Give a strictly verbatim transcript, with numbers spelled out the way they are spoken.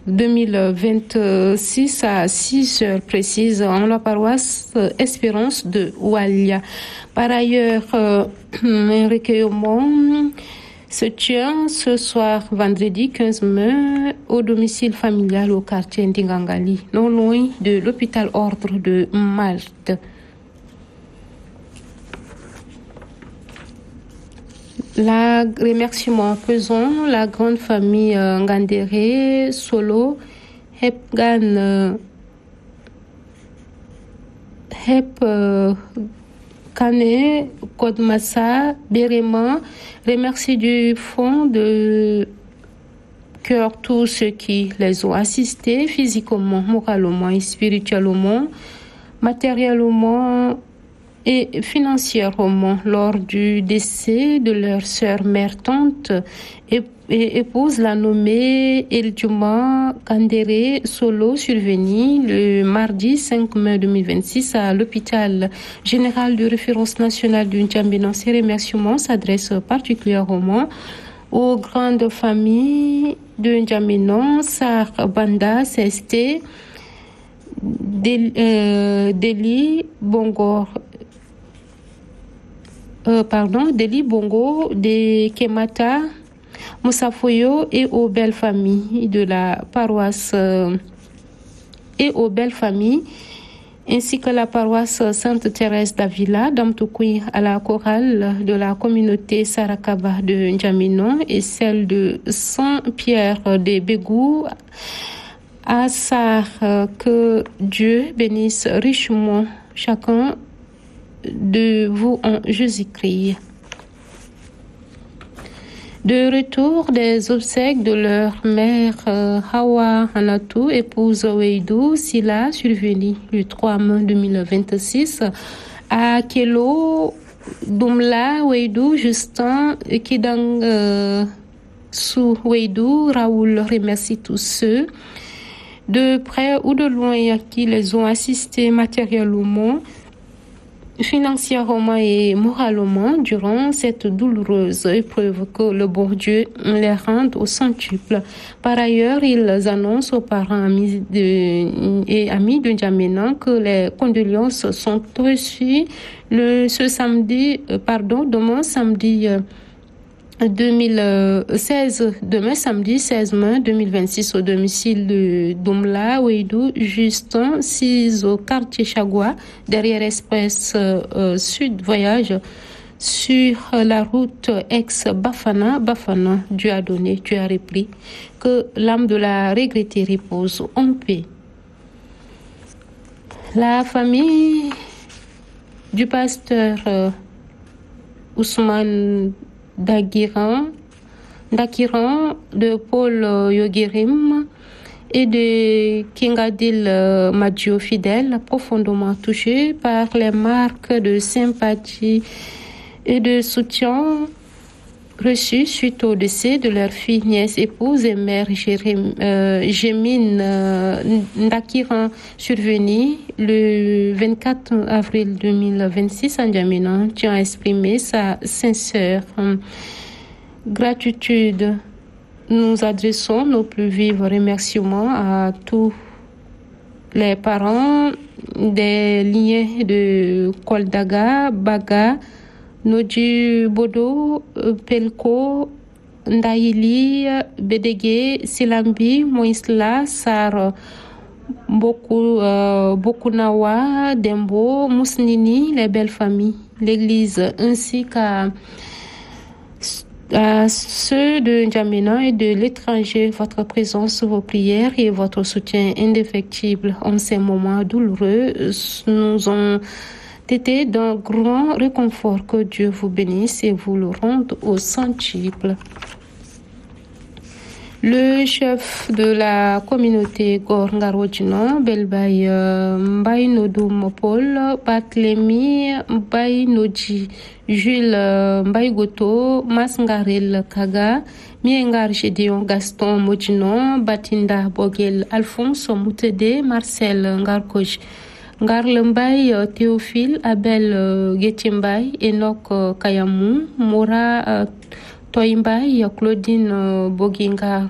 deux mille vingt-six à six heures précises en la paroisse Espérance de Oualia. Par ailleurs, euh, un recueillement se tient ce soir, vendredi quinze mai, au domicile familial au quartier Ndingangali, non loin de l'hôpital Ordre de Malte. La remerciement faisons la grande famille euh, Ngandere, Solo, Hepgan, euh, Hep euh, Kane, Kodmassa, Béréma, remercie du fond de cœur tous ceux qui les ont assistés physiquement, moralement et spirituellement, matériellement et financièrement lors du décès de leur sœur mère-tante et, et épouse la nommée Eljuma Kandere Solo, survenue le mardi cinq mai deux mille vingt-six à l'hôpital général de référence nationale du N'Djamena. Ces remerciements s'adressent particulièrement aux grandes familles de N'Djamena, Sar Banda, C S T, Deli, euh, Deli Bongor, Euh, pardon, Deli Bongo, de Kemata, Moussafoyo et aux belles familles de la paroisse euh, et aux belles familles, ainsi que la paroisse Sainte-Thérèse d'Avila, d'Amtoukoui à la chorale de la communauté Sarakaba de N'Djamena et celle de Saint-Pierre de Bégou à Sar. Que Dieu bénisse richement chacun de vous en Jésus-Christ. De retour des obsèques de leur mère euh, Hawa Hanatou, épouse Weidou Sila, survenue le trois mai deux mille vingt-six à Kelo, Doumla, Weidou, Justin, Kidang, euh, Sou Weidou, Raoul remercie tous ceux de près ou de loin qui les ont assistés matériellement, financièrement et moralement durant cette douloureuse épreuve. Que le bon Dieu les rende au centuple. Par ailleurs, ils annoncent aux parents amis de, et amis de N'Djamena que les condoléances sont reçues le, ce samedi, pardon, demain samedi deux mille seize, demain samedi seize mai deux mille vingt-six au domicile de Doumla, Weidou, Justin, six au quartier Chagua, derrière Express euh, Sud Voyage, sur la route ex-Bafana. Bafana, Dieu a donné, Dieu a repris. Que l'âme de la regrettée repose en paix. La famille du pasteur euh, Ousmane Dagiran, Dakiran, de Paul Yogirim et de Kingadil Madjo Fidèle, profondément touchés par les marques de sympathie et de soutien reçues suite au décès de leur fille, nièce, épouse et mère Jérim, euh, Jémine euh, Ndakiran, survenue le vingt-quatre avril deux mille vingt-six à N'Djamena, qui a exprimé sa sincère euh, gratitude. Nous adressons nos plus vifs remerciements à tous les parents des liens de Koldaga, Baga, Noji Bodo, Pelko, Ndaïli, Bédégué, Silambi, Moïsla, Sar, Boku, euh, Bokunawa, Dembo, Mousnini, les belles familles, l'église, ainsi qu'à à ceux de N'Djamena et de l'étranger, votre présence, vos prières et votre soutien indéfectible en ces moments douloureux nous ont été d'un grand réconfort. Que Dieu vous bénisse et vous le rende au centuple. Le chef de la communauté Gor Ngarodjina, Belbay Mbaye Nodum Paul, Barthélemy Mbaye Nodji, Jules Mbaye Goto, Mas Ngarel Kaga, Miengar Gédéon Gaston Modjinon, Batinda Bogel Alphonse Moutede, Marcel Ngarkoj, Ngarle Mbaye Théophile, Abel Guetimbay, Enoch Kayamou, Mora Toyimbaye, Claudine Boginga